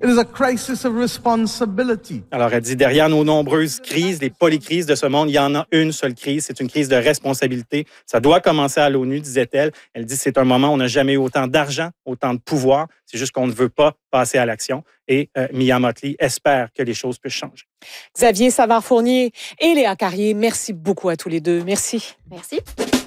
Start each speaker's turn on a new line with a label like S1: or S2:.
S1: It is a crisis of responsibility.
S2: Alors, elle dit, derrière nos nombreuses crises, les polycrises de ce monde, il y en a une seule crise, c'est une crise de responsabilité. Ça doit commencer à l'ONU, disait-elle. Elle dit, c'est un moment où on n'a jamais eu autant d'argent, autant de pouvoir. C'est juste qu'on ne veut pas passer à l'action. Et Mia Mottley espère que les choses puissent changer.
S3: Xavier Savard-Fournier et Léa Carrier, merci beaucoup à tous les deux. Merci.
S4: Merci.